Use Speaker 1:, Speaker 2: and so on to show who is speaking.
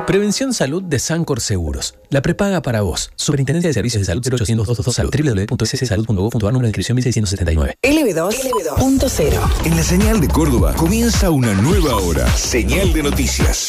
Speaker 1: Prevención Salud de Sancor Seguros. La prepaga para vos. Superintendencia de Servicios de Salud 0800-222 Salud. www.sssalud.gov.ar número de inscripción 1679.
Speaker 2: LB2.0.
Speaker 3: En la señal de Córdoba comienza una nueva hora. Señal de noticias.